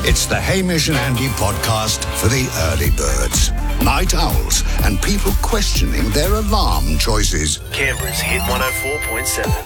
It's the Hamish and Andy podcast for the early birds, night owls, and people questioning their alarm choices. Canberra's Hit 104.7.